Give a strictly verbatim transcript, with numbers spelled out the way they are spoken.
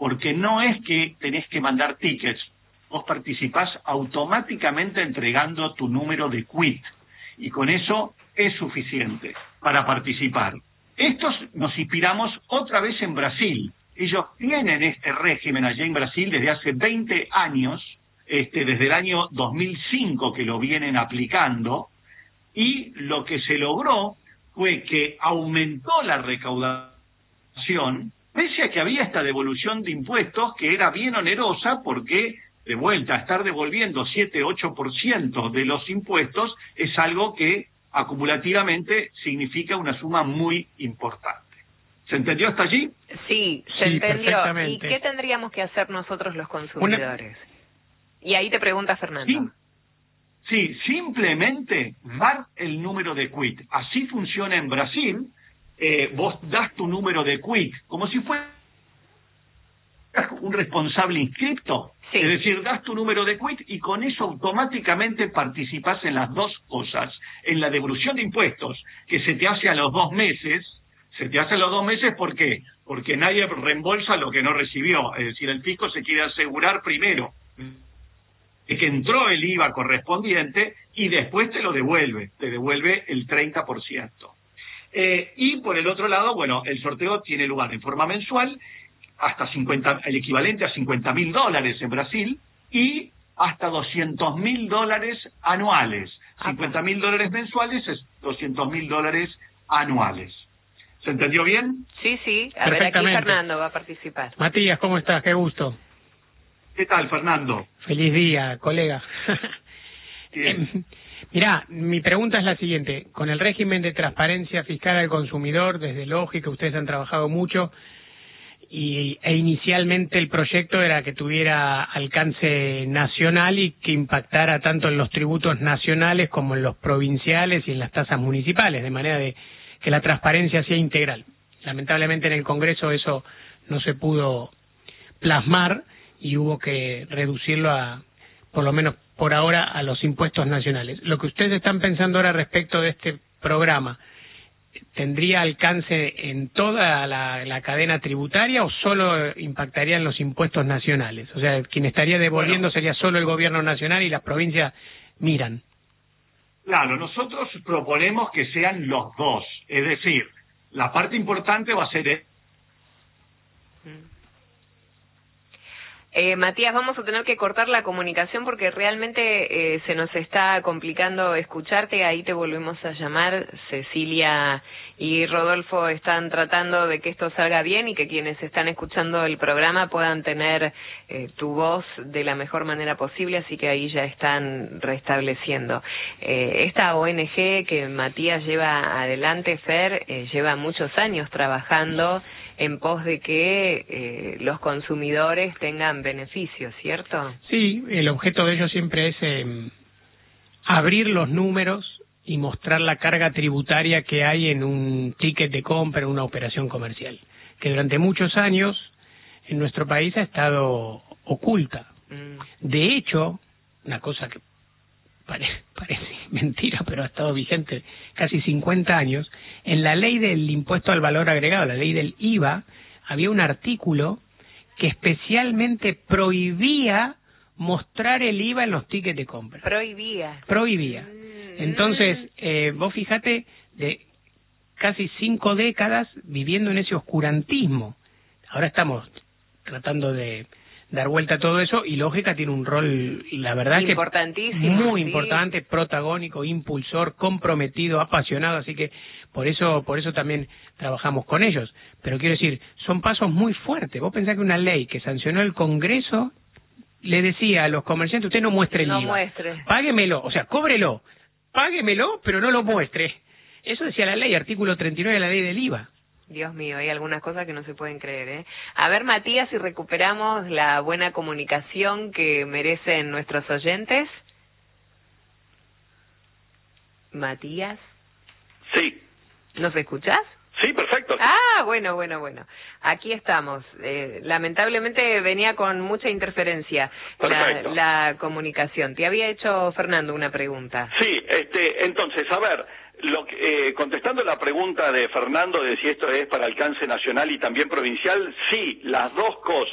porque no es que tenés que mandar tickets, vos participás automáticamente entregando tu número de quit, y con eso es suficiente para participar. Estos nos inspiramos otra vez en Brasil. Ellos tienen este régimen allá en Brasil desde hace veinte años, este, desde el año dos mil cinco que lo vienen aplicando, y lo que se logró fue que aumentó la recaudación, pese a que había esta devolución de impuestos que era bien onerosa, porque de vuelta estar devolviendo siete ocho por ciento de los impuestos es algo que acumulativamente significa una suma muy importante. ¿Se entendió hasta allí? Sí, se Sí, entendió. ¿Y qué tendríamos que hacer nosotros los consumidores? Una... Y ahí te pregunta Fernando. Sí, sí, simplemente dar el número de quit. Así funciona en Brasil. Eh, vos das tu número de quit como si fuera un responsable inscripto. Sí. Es decir, das tu número de quit y con eso automáticamente participás en las dos cosas. En la devolución de impuestos, que se te hace a los dos meses. Se te hace a los dos meses, ¿por qué? Porque nadie reembolsa lo que no recibió. Es decir, el fisco se quiere asegurar primero de que entró el I V A correspondiente y después te lo devuelve. Te devuelve el treinta por ciento. Eh, y por el otro lado, bueno, el sorteo tiene lugar en forma mensual, hasta cincuenta, el equivalente a cincuenta mil dólares en Brasil, y hasta doscientos mil dólares anuales. cincuenta mil dólares mensuales es doscientos mil dólares anuales. ¿Se entendió bien? Sí, sí. A ver, aquí Fernando va a participar. Matías, ¿cómo estás? Qué gusto. ¿Qué tal, Fernando? Feliz día, colega. Bien. eh, mirá, mi pregunta es la siguiente. Con el régimen de transparencia fiscal al consumidor, desde Lógica, ustedes han trabajado mucho, y, e inicialmente el proyecto era que tuviera alcance nacional y que impactara tanto en los tributos nacionales como en los provinciales y en las tasas municipales, de manera de que la transparencia sea integral. Lamentablemente en el Congreso eso no se pudo plasmar y hubo que reducirlo a, por lo menos por ahora, a los impuestos nacionales. Lo que ustedes están pensando ahora respecto de este programa, ¿tendría alcance en toda la, la cadena tributaria o solo impactaría en los impuestos nacionales? O sea, quien estaría devolviendo bueno, sería solo el gobierno nacional y las provincias miran. Claro, nosotros proponemos que sean los dos. Es decir, la parte importante va a ser... Eh, Matías, vamos a tener que cortar la comunicación porque realmente eh, se nos está complicando escucharte. Ahí te volvemos a llamar. Cecilia y Rodolfo están tratando de que esto salga bien y que quienes están escuchando el programa puedan tener eh, tu voz de la mejor manera posible, así que ahí ya están restableciendo. Eh, esta O N G que Matías lleva adelante, Fer, eh, lleva muchos años trabajando en pos de que eh, los consumidores tengan beneficios, ¿cierto? Sí, el objeto de ellos siempre es eh, abrir los números y mostrar la carga tributaria que hay en un ticket de compra, en una operación comercial, que durante muchos años en nuestro país ha estado oculta. Mm. De hecho, una cosa que pare, parece mentira, pero ha estado vigente casi cincuenta años, en la ley del impuesto al valor agregado, la ley del I V A, había un artículo que especialmente prohibía mostrar el I V A en los tickets de compra. Prohibía. Prohibía. Mm. Entonces, eh, vos fíjate, de casi cinco décadas viviendo en ese oscurantismo. Ahora estamos tratando de dar vuelta a todo eso, y Lógica tiene un rol, la verdad, importantísimo, que muy sí. importante, protagónico, impulsor, comprometido, apasionado, así que por eso por eso también trabajamos con ellos. Pero quiero decir, son pasos muy fuertes. Vos pensás que una ley que sancionó el Congreso le decía a los comerciantes, usted no muestre el no I V A, muestre. Páguemelo, o sea, cóbrelo, páguemelo, pero no lo muestre. Eso decía la ley, artículo treinta y nueve de la ley del I V A. Dios mío, hay algunas cosas que no se pueden creer, ¿eh? A ver, Matías, si recuperamos la buena comunicación que merecen nuestros oyentes. Matías. Sí. ¿Nos escuchás? Sí, perfecto. Ah, bueno, bueno, bueno. Aquí estamos. Eh, lamentablemente venía con mucha interferencia la, la comunicación. Te había hecho Fernando una pregunta. Sí, este, entonces, a ver, lo que, eh, contestando la pregunta de Fernando de si esto es para alcance nacional y también provincial, sí, las dos cosas.